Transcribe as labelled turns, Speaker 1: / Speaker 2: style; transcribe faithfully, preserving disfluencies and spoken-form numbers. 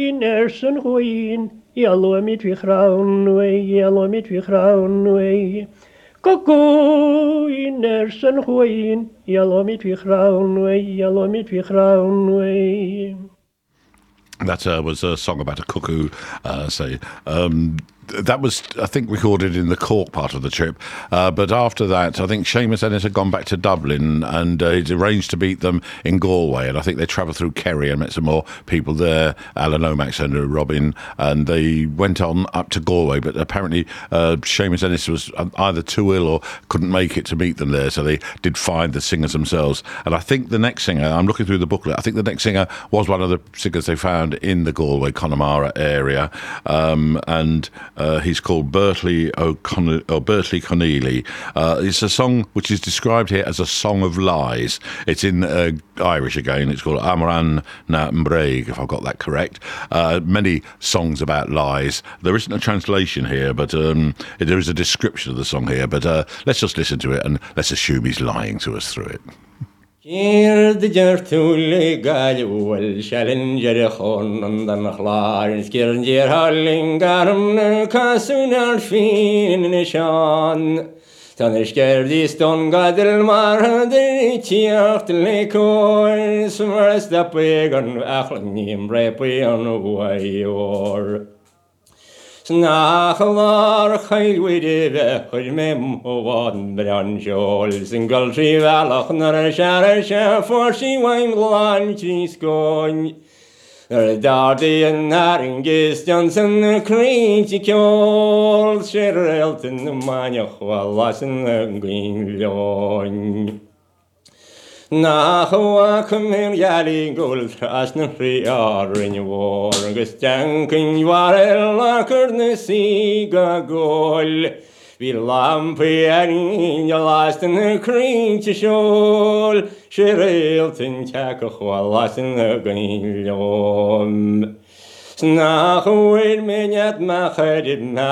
Speaker 1: in ersen hoin, yellow mit wie graun way, yellow mit wie graun way. Cuckoo in ersen hoin, yellow mit wie graun way, yellow mit wie graun way.
Speaker 2: That uh, was a song about a cuckoo, uh, say. Um, that was, I think, recorded in the Cork part of the trip. Uh, but after that, I think Seamus Ennis had gone back to Dublin and uh, he'd arranged to beat them in Galway. And I think they travelled through Kerry and met some more people there, Alan Omax and Robin. And they went on up to Galway. But apparently, uh, Seamus Ennis was either too ill or couldn't make it to meet them there. So they did find the singers themselves. And I think the next singer, I'm looking through the booklet, I think the next singer was one of the singers they found in the Galway, Connemara area. Um, and Uh, he's called Bertley O'Con- or Bertley Conneely. Uh, it's a song which is described here as a song of lies. It's in uh, Irish again. It's called Amaran na Mbraig, if I've got that correct. Uh, many songs about lies. There isn't a translation here, but um, there is a description of the song here. But uh, let's just listen to it and let's assume he's lying to us through it.
Speaker 3: Keir the Jertuli Galwell, Challenger Hon and the Nachlar, Skirnger Halling Garum, Casunar Fin Shan. Tanishker the Stone Gadel Mar, the Tiart Lecoy, Summers the Pagan, Achlim, Repi on Wayor. Snachalar chailwyd hwyl mem o fod yn bransiol sy'n golchi falach na'r siarad siarad fforsi wain lan chi sgoen. Yr dardi yn ar yn gystion sy'n y cryd i ciol siarad yn y maniach walas yn y gwynlion. Na chwa cymryd iali gwld as na rhiar yn y war Gysdian cyn warel ac yrnys i gagol Fi lampi ar un y last yn y cryd i siol Siarad yn tac o chwalas yn y gwynlion. Na chwyr myniad machyd